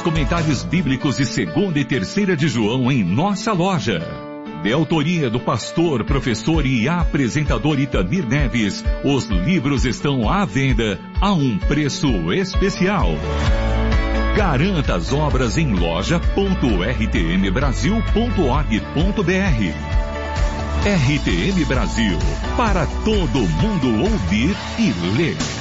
os comentários bíblicos de 2ª e 3ª de João em nossa loja. De autoria do pastor, professor e apresentador Itamir Neves, os livros estão à venda a um preço especial. Garanta as obras em loja.rtmbrasil.org.br. RTM Brasil, para todo mundo ouvir e ler.